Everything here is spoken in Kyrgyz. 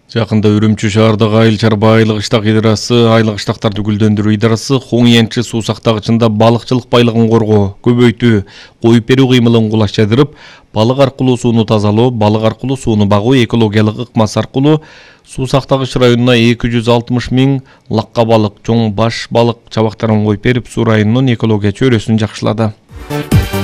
Жакында Үрүмчү шаардагы Айыл чарба айлык иштак идарасы, айлык иштактарды гүлдөндүрүү идарасы Хоңиенчи суу сактагычында балыкчылык байлыгын коргоо, көбөйтүү, коюп берүү кыймылын кулачтырып, балык аркылуу сууну тазалоо, балык аркылуу сууну багуу экологиялык ыкмасы аркылуу суу сактагыч районуна 260 миң лакка балык, чоң баш балык чабактарын коюп берип, суу районунун экология чөйрөсүн жакшылады.